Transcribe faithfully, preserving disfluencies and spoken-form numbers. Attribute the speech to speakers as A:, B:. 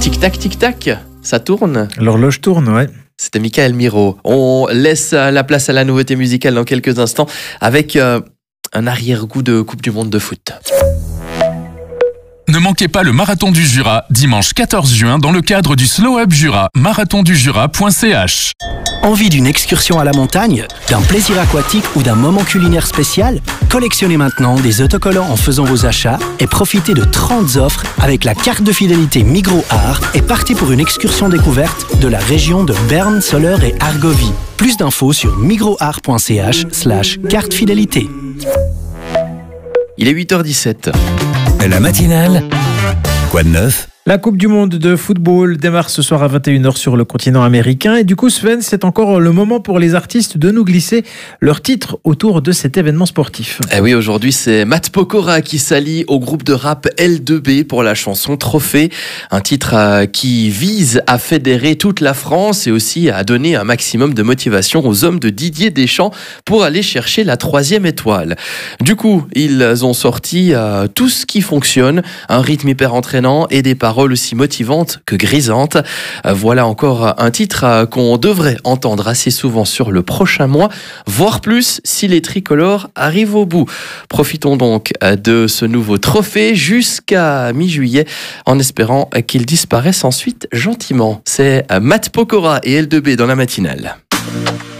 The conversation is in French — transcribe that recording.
A: Tic-tac, tic-tac, ça tourne.
B: L'horloge tourne, ouais.
A: C'était Michael Miro. On laisse la place à la nouveauté musicale dans quelques instants avec euh, un arrière-goût de Coupe du Monde de foot.
C: Ne manquez pas le Marathon du Jura, dimanche quatorze juin, dans le cadre du Slow Up Jura, marathon du jura point c h.
D: Envie d'une excursion à la montagne, d'un plaisir aquatique ou d'un moment culinaire spécial? Collectionnez maintenant des autocollants en faisant vos achats et profitez de trente offres avec la carte de fidélité Migros Art et partez pour une excursion découverte de la région de Berne, Soleure et Argovie. Plus d'infos sur migrosart point c h slash carte fidélité.
A: Il est huit heures dix-sept.
E: La matinale, quoi de neuf?
B: La Coupe du Monde de football démarre ce soir à vingt et une heures sur le continent américain. Et du coup, Sven, c'est encore le moment pour les artistes de nous glisser leur titre autour de cet événement sportif.
A: Eh oui, aujourd'hui, c'est Matt Pokora qui s'allie au groupe de rap L deux B pour la chanson Trophée. Un titre euh, qui vise à fédérer toute la France et aussi à donner un maximum de motivation aux hommes de Didier Deschamps pour aller chercher la troisième étoile. Du coup, ils ont sorti euh, tout ce qui fonctionne, un rythme hyper entraînant et des paroles aussi motivantes que grisantes. Voilà encore un titre qu'on devrait entendre assez souvent sur le prochain mois, voire plus si les tricolores arrivent au bout. Profitons donc de ce nouveau trophée jusqu'à mi-juillet en espérant qu'il disparaisse ensuite gentiment. C'est Matt Pokora et L deux B dans la matinale.